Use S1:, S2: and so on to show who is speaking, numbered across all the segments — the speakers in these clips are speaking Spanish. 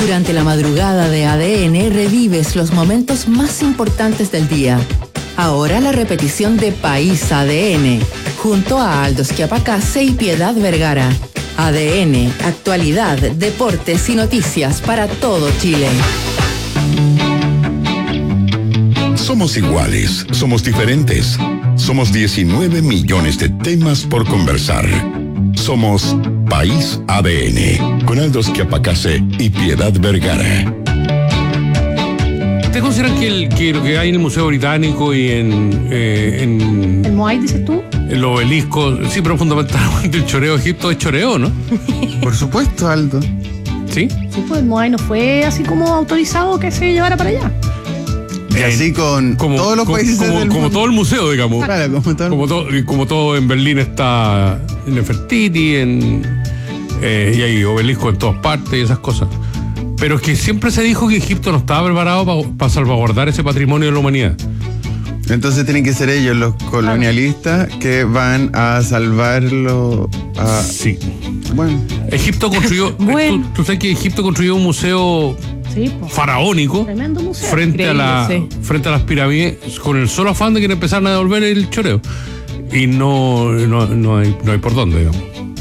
S1: Durante la madrugada de ADN revives los momentos más importantes del día. Ahora la repetición de País ADN, junto a Aldo Schiapacase y Piedad Vergara. ADN, actualidad, deportes y noticias para todo Chile.
S2: Somos iguales, somos diferentes. Somos 19 millones de temas por conversar. Somos País ADN, con Aldo Schiapacase y Piedad Vergara.
S3: ¿Ustedes consideran que lo que hay en el Museo Británico y en
S4: ¿El Moai, dices tú?
S3: el obelisco, sí, pero fundamentalmente el choreo de Egipto es choreo, ¿no?
S5: Por supuesto, Aldo.
S3: ¿Sí?
S4: Sí, pues el Moai no fue así como autorizado que se llevara para allá.
S5: Y así con todos los países del mundo.
S3: Como todo el museo, digamos.
S5: Claro,
S3: Como todo en Berlín está Nefertiti, y hay obelisco en todas partes y esas cosas. Pero es que siempre se dijo que Egipto no estaba preparado para salvaguardar ese patrimonio de la humanidad.
S5: Entonces tienen que ser ellos los colonialistas que van a salvarlo.
S3: Sí.
S5: Bueno.
S3: Egipto construyó.
S4: Bueno.
S3: ¿Tú sabes que Egipto construyó un museo
S4: Sí, pues.
S3: faraónico
S4: Tremendo museo.
S3: frente a las pirámides con el solo afán de que empezaran a devolver el choreo? Y no hay por dónde, digamos.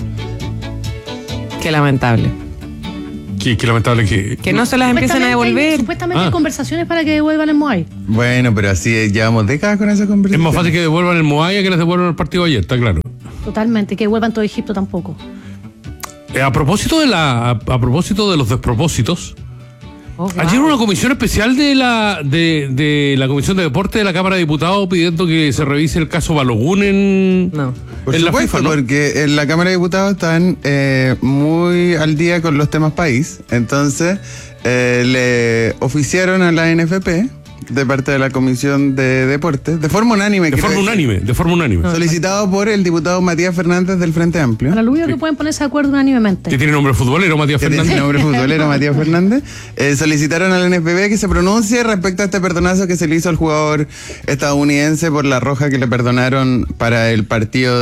S6: Qué lamentable.
S3: Qué lamentable que
S6: no se las empiezan a devolver.
S4: Supuestamente hay conversaciones para que devuelvan el Moai.
S5: Bueno, pero así llevamos décadas con esa
S3: es
S5: conversación.
S3: más fácil que devuelvan el Moai a que les devuelvan el partido ayer, está claro.
S4: Totalmente, que devuelvan todo Egipto tampoco.
S3: A propósito de los despropósitos,
S6: Oh, wow.
S3: ayer una comisión especial de la Comisión de Deporte de la Cámara de Diputados pidiendo que se revise el caso Balogun en
S6: No.
S5: Por
S3: en la
S5: supuesto,
S3: FIFA, ¿no?
S5: porque en la Cámara de Diputados están muy al día con los temas país. Entonces, le oficiaron a la NFP, de parte de la Comisión de Deportes, de forma unánime.
S3: De forma unánime.
S5: Solicitado por el diputado Matías Fernández del Frente Amplio.
S4: Para lo único que pueden ponerse de acuerdo unánimemente.
S3: Que tiene nombre futbolero, Matías
S5: Que tiene
S3: Fernández.
S5: nombre futbolero, Matías Fernández. Solicitaron a la NFP que se pronuncie respecto a este perdonazo que se le hizo al jugador estadounidense por la roja que le perdonaron para el partido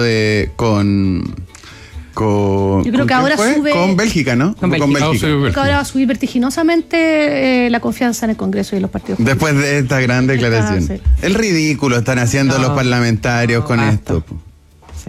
S4: Yo creo que ahora sube.
S5: Con Bélgica, ¿no?
S6: Con Bélgica.
S4: Creo que ahora va a subir vertiginosamente la confianza en el Congreso y en los partidos.
S5: Después de esta gran declaración.
S4: Sí.
S5: El ridículo están haciendo los parlamentarios con
S6: basta.
S5: esto.
S6: Sí.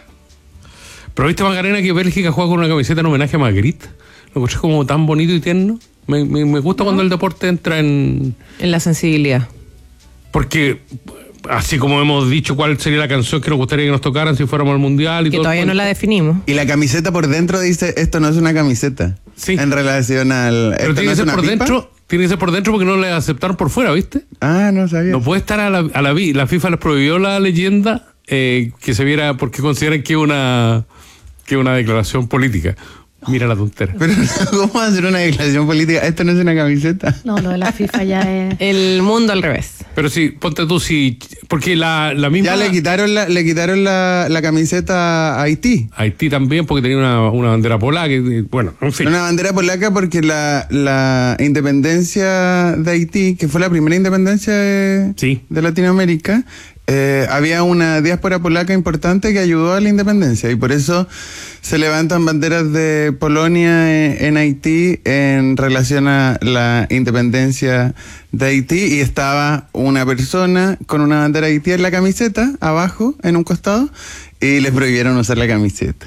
S3: Pero viste, Macarena, que Bélgica juega con una camiseta en homenaje a Magritte. Lo encontré como tan bonito y tierno. Me gusta cuando el deporte entra en
S6: la sensibilidad.
S3: porque así como hemos dicho cuál sería la canción que nos gustaría que nos tocaran si fuéramos al mundial y
S6: Que
S3: todo.
S6: todavía no la definimos.
S5: Y la camiseta por dentro dice, esto no es una camiseta.
S3: Sí.
S5: En relación al...
S3: Pero
S5: ¿esto
S3: tiene
S5: no
S3: que
S5: es
S3: ser
S5: una
S3: por
S5: pipa?
S3: dentro. Tiene que ser por dentro porque no le aceptaron por fuera, ¿viste?
S5: Ah, no sabía.
S3: No puede estar la FIFA les prohibió la leyenda que se viera porque consideran que es una declaración política. Mira la tontera.
S5: Pero ¿cómo hacer una declaración política? Esto no es una camiseta.
S4: No, lo de la FIFA ya es.
S6: El mundo al revés.
S3: Pero sí, ponte tú, sí, porque la misma...
S5: Ya le quitaron la camiseta a Haití.
S3: Haití también, porque tenía una bandera polaca, bueno, en fin.
S5: Una bandera polaca porque la independencia de Haití, que fue la primera independencia de Latinoamérica, había una diáspora polaca importante que ayudó a la independencia y por eso se levantan banderas de Polonia en Haití en relación a la independencia de Haití y estaba una persona con una bandera de Haití en la camiseta, abajo, en un costado, y les prohibieron usar la camiseta.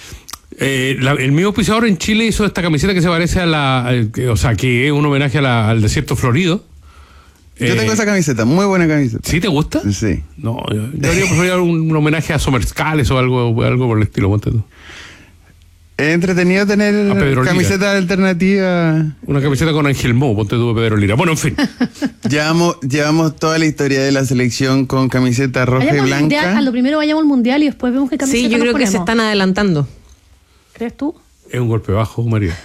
S3: El mismo auspiciador en Chile hizo esta camiseta que se parece que es un homenaje al desierto florido.
S5: Yo tengo esa camiseta, muy buena camiseta.
S3: ¿Sí te gusta?
S5: Sí.
S3: No, yo preferiría un homenaje a Somerscales o algo por el estilo, ponte tú.
S5: Es entretenido tener camiseta alternativa.
S3: Una camiseta con Ángel Mo, ponte tú, Pedro Lira. Bueno, en fin.
S5: Llevamos toda la historia de la selección con camiseta roja
S4: Vayamos
S5: y blanca.
S4: Mundial, a lo primero vayamos al mundial y después vemos qué camiseta
S6: Sí, yo
S4: nos
S6: creo que se
S4: ponemos.
S6: están adelantando.
S4: ¿Crees tú?
S3: Es un golpe bajo, María.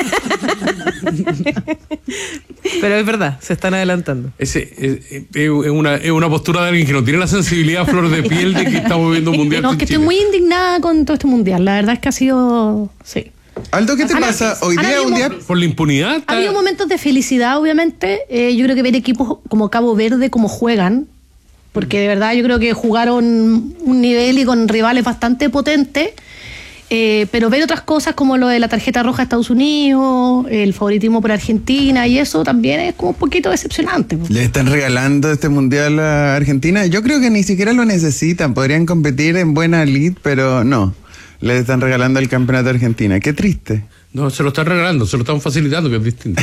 S6: Pero es verdad, se están adelantando.
S3: Es una postura de alguien que no tiene la sensibilidad a flor de piel de que estamos viviendo un mundial.
S4: No,
S3: con
S4: que
S3: Chile.
S4: estoy muy indignada con todo este mundial. La verdad es que ha sido. Sí.
S5: Aldo, ¿qué te pasa? Hoy día un día...
S3: Por la impunidad.
S4: Ha habido momentos de felicidad, obviamente. Yo creo que ver equipos como Cabo Verde, como juegan, porque de verdad yo creo que jugaron un nivel y con rivales bastante potentes. Pero ver otras cosas como lo de la tarjeta roja de Estados Unidos, el favoritismo por Argentina y eso también es como un poquito decepcionante.
S5: ¿Le están regalando este mundial a Argentina? Yo creo que ni siquiera lo necesitan. Podrían competir en buena elite, pero no. Le están regalando el campeonato a Argentina. Qué triste.
S3: No, se lo están regalando, se lo están facilitando, que es distinto.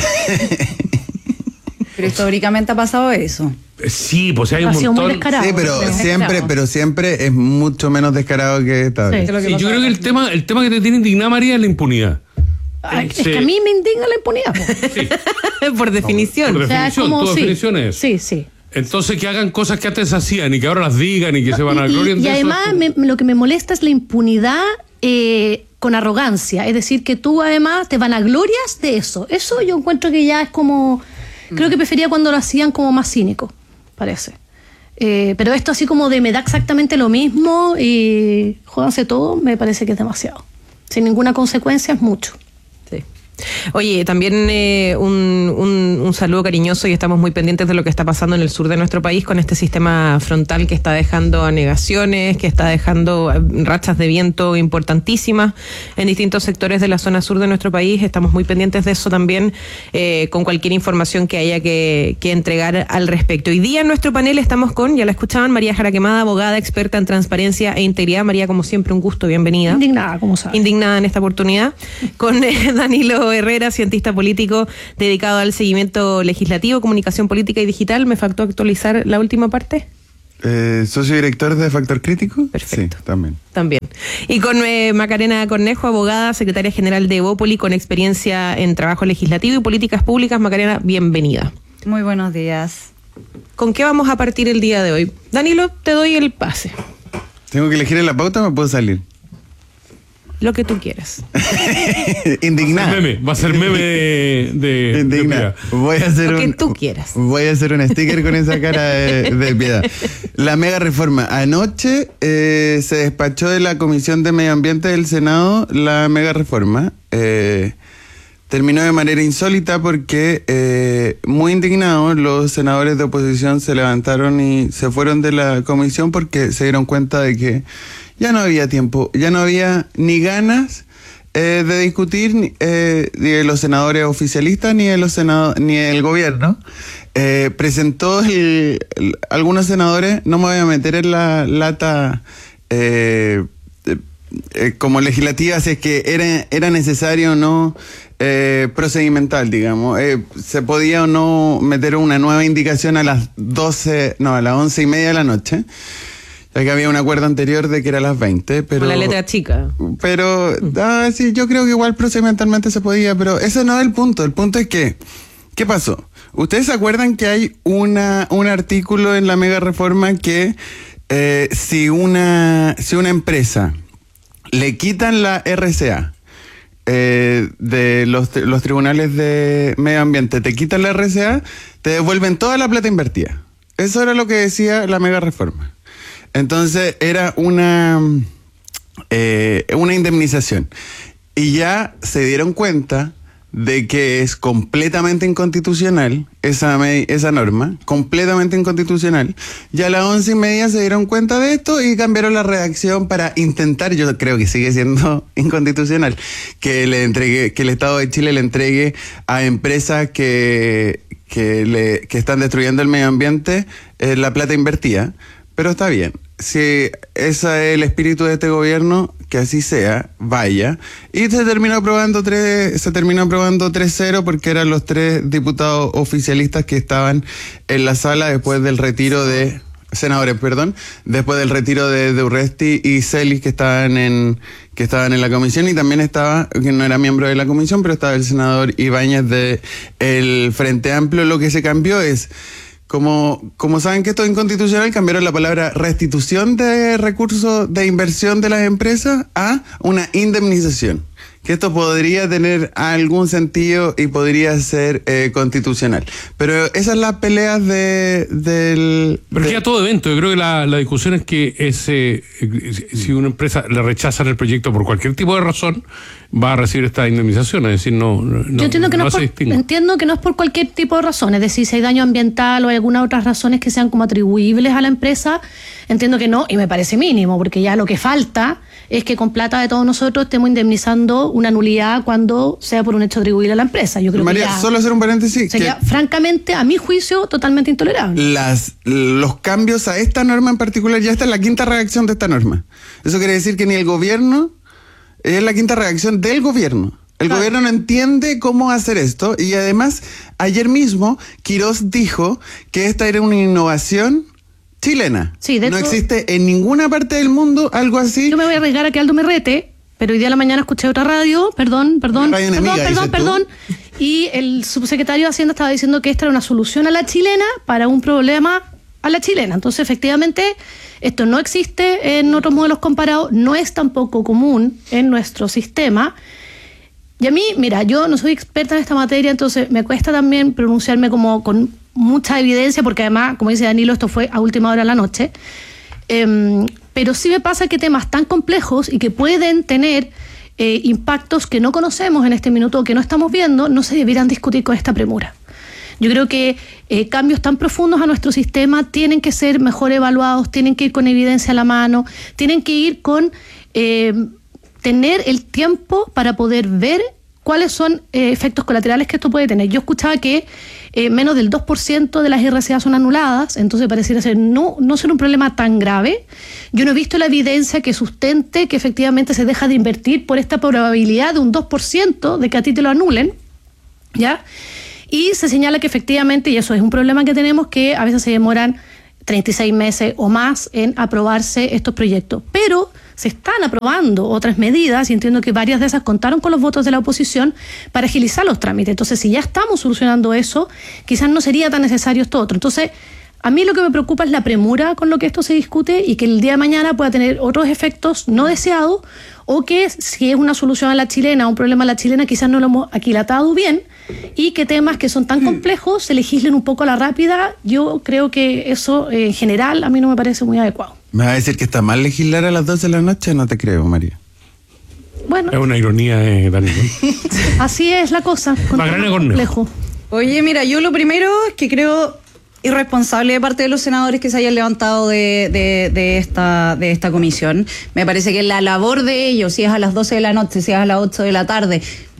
S7: Pero históricamente ha pasado eso.
S3: Sí, pues hay un
S4: sido muy
S3: montón.
S4: descarado.
S5: Sí, pero siempre es mucho menos descarado que esta vez.
S3: Sí, yo creo que el tema que te tiene indignada, María, es la impunidad.
S4: Ay, es que a mí me indigna la impunidad.
S3: Sí.
S6: Por definición.
S3: Por
S4: O sea, es
S3: definición,
S4: como,
S3: tu definición es.
S4: Sí.
S3: Entonces que hagan cosas que antes hacían y que ahora las digan y que se van a gloria.
S4: Y además lo que me molesta es la impunidad con arrogancia. Es decir, que tú además te vanaglorias de eso. Eso yo encuentro que ya es como... Creo que prefería cuando lo hacían como más cínico, parece. Pero esto así como de me da exactamente lo mismo y jódanse todo, me parece que es demasiado. Sin ninguna consecuencia es mucho.
S6: Sí. Oye, también un saludo cariñoso, y estamos muy pendientes de lo que está pasando en el sur de nuestro país con este sistema frontal que está dejando anegaciones, que está dejando rachas de viento importantísimas en distintos sectores de la zona sur de nuestro país. Estamos muy pendientes de eso también, con cualquier información que haya que entregar al respecto. Hoy día en nuestro panel estamos con, ya la escuchaban, María Jaraquemada, abogada experta en transparencia e integridad. María, como siempre, un gusto, bienvenida.
S4: Indignada, como sabes.
S6: Indignada en esta oportunidad. Con Danilo Herrera, cientista político dedicado al seguimiento legislativo, comunicación política y digital. ¿Me faltó actualizar la última parte?
S5: ¿Socio director de Factor Crítico?
S6: Perfecto.
S5: Sí, también.
S6: Y con Macarena Cornejo, abogada, secretaria general de Evópoli, con experiencia en trabajo legislativo y políticas públicas. Macarena, bienvenida.
S7: Muy buenos días.
S6: ¿Con qué vamos a partir el día de hoy? Danilo, te doy el pase.
S5: ¿Tengo que elegir en la pauta o me puedo salir?
S6: Lo que tú quieras.
S5: Indignada.
S3: Va a ser meme de
S5: Indignada. Voy a hacer
S6: lo que tú quieras.
S5: Voy a hacer un sticker con esa cara de piedad. La mega reforma. Anoche se despachó de la Comisión de Medio Ambiente del Senado la mega reforma. Terminó de manera insólita porque muy indignados los senadores de oposición se levantaron y se fueron de la comisión porque se dieron cuenta de que ya no había tiempo, ya no había ni ganas de discutir ni de los senadores oficialistas ni de los ni del gobierno. Presentó algunos senadores, no me voy a meter en la lata como legislativa, si es que era necesario o no procedimental, digamos. Se podía o no meter una nueva indicación a las 11:30 de la noche. Ya que había un acuerdo anterior de que era a las 20, pero...
S6: Con la letra chica.
S5: Pero, sí, yo creo que igual procedimentalmente se podía, pero ese no es el punto. El punto es que, ¿qué pasó? ¿Ustedes se acuerdan que hay un artículo en la mega reforma que si una empresa le quitan la RCA de los tribunales de medio ambiente, te quitan la RCA, te devuelven toda la plata invertida? Eso era lo que decía la mega reforma. Entonces era una indemnización. Y ya se dieron cuenta de que es completamente inconstitucional esa norma, completamente inconstitucional. Ya a las 11:30 se dieron cuenta de esto y cambiaron la redacción para intentar, yo creo que sigue siendo inconstitucional, que el Estado de Chile le entregue a empresas que están destruyendo el medio ambiente la plata invertida. Pero está bien, si ese es el espíritu de este gobierno, que así sea, vaya. Y se terminó aprobando 3-0 porque eran los 3 diputados oficialistas que estaban en la sala después del retiro de... Senadores, perdón, después del retiro de Urresti y Celis que estaban en la comisión, y también estaba, que no era miembro de la comisión, pero estaba el senador Ibáñez del Frente Amplio. Lo que se cambió es... Como saben que esto es inconstitucional, cambiaron la palabra restitución de recursos de inversión de las empresas a una indemnización. Que esto podría tener algún sentido y podría ser constitucional. Pero esas son las peleas Pero
S3: que a todo evento, yo creo que la discusión es que si una empresa le rechazan el proyecto por cualquier tipo de razón, va a recibir esta indemnización, es decir, no
S4: yo entiendo que entiendo que no es por cualquier tipo de razón, es decir, si hay daño ambiental o hay algunas otras razones que sean como atribuibles a la empresa, entiendo que no, y me parece mínimo, porque ya lo que falta es que con plata de todos nosotros estemos indemnizando una nulidad cuando sea por un hecho atribuible a la empresa. Yo creo
S5: María,
S4: que
S5: solo hacer un paréntesis.
S4: Sería, francamente, a mi juicio, totalmente intolerable.
S5: Los cambios a esta norma en particular, ya está en la quinta redacción de esta norma. Eso quiere decir que ni el gobierno, es la quinta redacción del gobierno. El gobierno no entiende cómo hacer esto, y además, ayer mismo, Quirós dijo que esta era una innovación chilena.
S4: Sí, de
S5: no
S4: hecho,
S5: existe en ninguna parte del mundo algo así.
S4: Yo me voy a arriesgar a que Aldo me rete, pero hoy día a la mañana escuché otra radio, perdón, y el subsecretario de Hacienda estaba diciendo que esta era una solución a la chilena para un problema a la chilena. Entonces, efectivamente, esto no existe en otros modelos comparados, no es tampoco común en nuestro sistema. Y a mí, mira, yo no soy experta en esta materia, entonces me cuesta también pronunciarme como con mucha evidencia, porque además, como dice Danilo, esto fue a última hora de la noche. Pero sí me pasa que temas tan complejos y que pueden tener impactos que no conocemos en este minuto o que no estamos viendo, no se debieran discutir con esta premura. Yo creo que cambios tan profundos a nuestro sistema tienen que ser mejor evaluados, tienen que ir con evidencia a la mano, tienen que ir con tener el tiempo para poder ver cuáles son efectos colaterales que esto puede tener. Yo escuchaba que menos del 2% de las RCA son anuladas, entonces pareciera ser no ser un problema tan grave. Yo no he visto la evidencia que sustente que efectivamente se deja de invertir por esta probabilidad de un 2% de que a ti te lo anulen, ¿ya? Y se señala que efectivamente, y eso es un problema que tenemos, que a veces se demoran 36 meses o más en aprobarse estos proyectos. Pero se están aprobando otras medidas y entiendo que varias de esas contaron con los votos de la oposición para agilizar los trámites. Entonces, si ya estamos solucionando eso, quizás no sería tan necesario esto otro. Entonces, a mí lo que me preocupa es la premura con lo que esto se discute y que el día de mañana pueda tener otros efectos no deseados, o que si es una solución a la chilena, un problema a la chilena, quizás no lo hemos aquilatado bien, y que temas que son tan complejos se legislen un poco a la rápida. Yo creo que eso en general a mí no me parece muy adecuado.
S5: ¿Me vas a decir que está mal legislar a las 12 de la noche? No te creo, María.
S4: Bueno.
S3: Es una ironía, Daniel.
S4: Así es la cosa.
S7: Complejo. Oye, mira, yo lo primero es que creo irresponsable de parte de los senadores que se hayan levantado de esta comisión. Me parece que la labor de ellos, si es a las 12 de la noche, si es a las 8 de la tarde,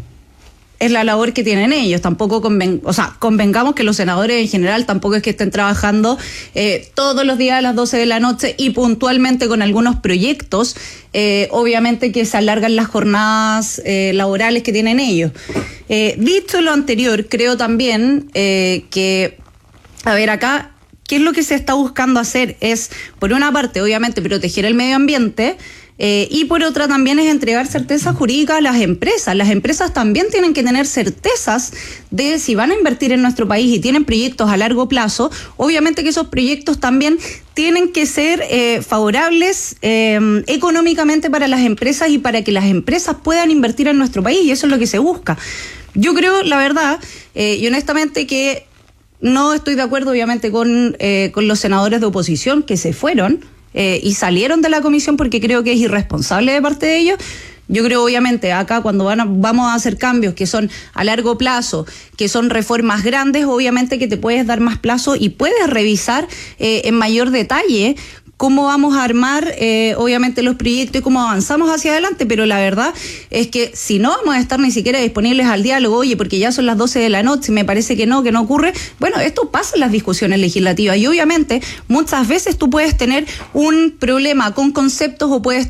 S7: es la labor que tienen ellos. Tampoco convengamos que los senadores en general tampoco es que estén trabajando todos los días a las 12 de la noche y puntualmente con algunos proyectos, obviamente que se alargan las jornadas laborales que tienen ellos. Dicho lo anterior, creo también que, a ver, acá, ¿qué es lo que se está buscando hacer? Es, por una parte, obviamente, proteger el medio ambiente, y por otra también es entregar certeza jurídica a las empresas. Las empresas también tienen que tener certezas de si van a invertir en nuestro país y tienen proyectos a largo plazo. Obviamente que esos proyectos también tienen que ser favorables económicamente para las empresas y para que las empresas puedan invertir en nuestro país, y eso es lo que se busca. Yo creo, la verdad, y honestamente, que no estoy de acuerdo obviamente con los senadores de oposición que se fueron y salieron de la comisión, porque creo que es irresponsable de parte de ellos. Yo creo, obviamente, acá cuando vamos a hacer cambios que son a largo plazo, que son reformas grandes, obviamente que te puedes dar más plazo y puedes revisar en mayor detalle cómo vamos a armar, obviamente, los proyectos y cómo avanzamos hacia adelante. Pero la verdad es que si no vamos a estar ni siquiera disponibles al diálogo, oye, porque ya son las 12 de la noche, me parece que no ocurre, bueno, esto pasa en las discusiones legislativas, y obviamente muchas veces tú puedes tener un problema con conceptos o puedes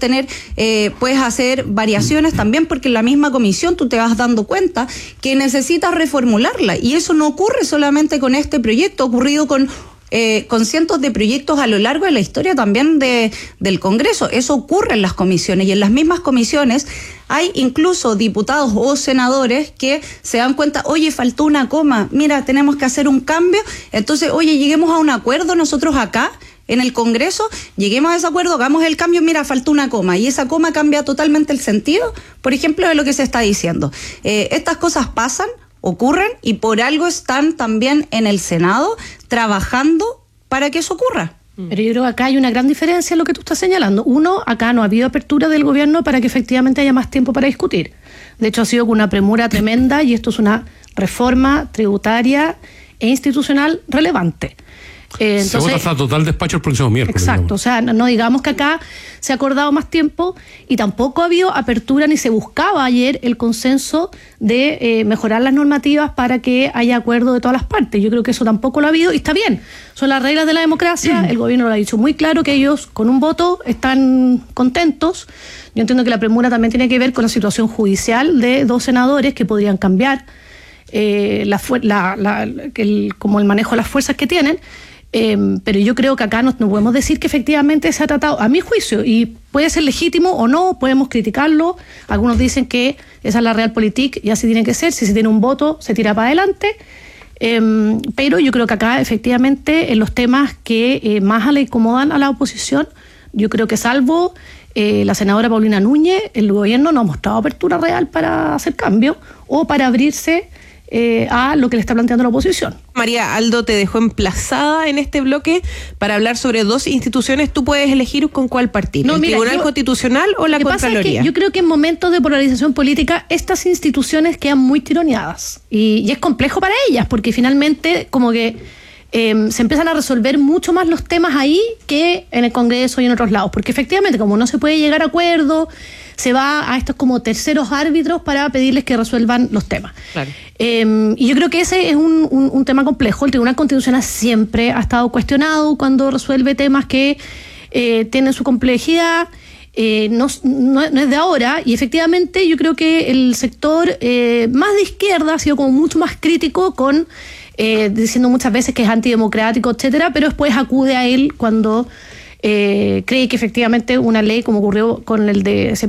S7: hacer variaciones también, porque en la misma comisión tú te vas dando cuenta que necesitas reformularla, y eso no ocurre solamente con este proyecto, ha ocurrido con cientos de proyectos a lo largo de la historia también del Congreso. Eso ocurre en las comisiones, y en las mismas comisiones hay incluso diputados o senadores que se dan cuenta, oye, faltó una coma, mira, tenemos que hacer un cambio, entonces, oye, lleguemos a un acuerdo nosotros acá en el Congreso, lleguemos a ese acuerdo, hagamos el cambio, mira, faltó una coma, y esa coma cambia totalmente el sentido, por ejemplo, de lo que se está diciendo. Estas cosas pasan, ocurren, y por algo están también en el Senado trabajando para que eso ocurra.
S4: Pero yo creo que acá hay una gran diferencia en lo que tú estás señalando. Uno, acá no ha habido apertura del gobierno para que efectivamente haya más tiempo para discutir. De hecho, ha sido con una premura tremenda y esto es una reforma tributaria e institucional relevante.
S3: Entonces, se vota hasta total despacho el próximo miércoles.
S4: Exacto,
S3: digamos.
S4: o sea, no digamos que acá se ha acordado más tiempo y tampoco ha habido apertura ni se buscaba ayer el consenso de mejorar las normativas para que haya acuerdo de todas las partes. Yo creo que eso tampoco lo ha habido y está bien. Son las reglas de la democracia, el gobierno lo ha dicho muy claro que ellos con un voto están contentos. Yo entiendo que la premura también tiene que ver con la situación judicial de 2 senadores que podrían cambiar como el manejo de las fuerzas que tienen. Pero yo creo que acá no podemos decir que efectivamente se ha tratado, a mi juicio, y puede ser legítimo o no, podemos criticarlo. Algunos dicen que esa es la realpolitik y así tiene que ser, si se tiene un voto se tira para adelante. Pero yo creo que acá efectivamente en los temas que más le incomodan a la oposición, yo creo que salvo la senadora Paulina Núñez, el gobierno no ha mostrado apertura real para hacer cambio o para abrirse a lo que le está planteando la oposición.
S6: María, Aldo te dejó emplazada en este bloque para hablar sobre 2 instituciones. Tú puedes elegir con cuál partir, ¿el Tribunal Constitucional o la Contraloría?
S4: Pasa es que yo creo que en momentos de polarización política estas instituciones quedan muy tironeadas y es complejo para ellas porque finalmente como que se empiezan a resolver mucho más los temas ahí que en el Congreso y en otros lados, porque efectivamente como no se puede llegar a acuerdo, se va a estos como terceros árbitros para pedirles que resuelvan los temas. Claro. Y yo creo que ese es un tema complejo. El Tribunal Constitucional siempre ha estado cuestionado cuando resuelve temas que tienen su complejidad. No es de ahora, y efectivamente yo creo que el sector más de izquierda ha sido como mucho más crítico con diciendo muchas veces que es antidemocrático, etcétera, pero después acude a él cuando cree que efectivamente una ley, como ocurrió con el de